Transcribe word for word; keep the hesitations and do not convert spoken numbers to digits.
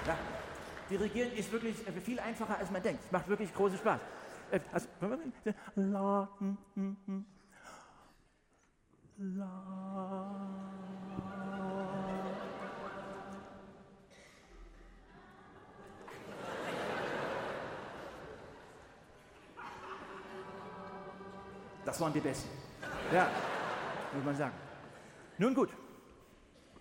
Ja. Dirigieren ist wirklich äh, viel einfacher, als man denkt. Es macht wirklich großen Spaß. Äh, also, la, hm, hm, hm. La. Das waren die Besten. Ja, muss man sagen. Nun gut.